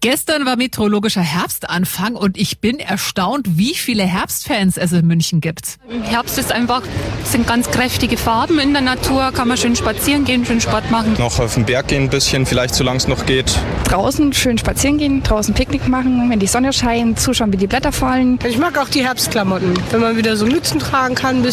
Gestern war meteorologischer Herbstanfang und ich bin erstaunt, wie viele Herbstfans es in München gibt. Im Herbst sind ganz kräftige Farben in der Natur, kann man schön spazieren gehen, schön Sport machen. Noch auf den Berg gehen ein bisschen, vielleicht solange es noch geht. Draußen schön spazieren gehen, draußen Picknick machen, wenn die Sonne scheint, zuschauen, wie die Blätter fallen. Ich mag auch die Herbstklamotten, wenn man wieder so Mützen tragen kann.